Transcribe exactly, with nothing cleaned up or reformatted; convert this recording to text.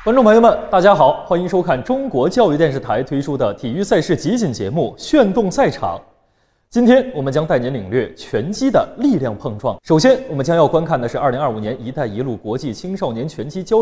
观众朋友们，大家好，欢迎收看中国教育电视台推出的体育赛事集锦节目《炫动赛场》。今天我们将带您领略拳击的力量碰撞。首先，我们将要观看的是二零二五年“一带一路”国际青少年拳击交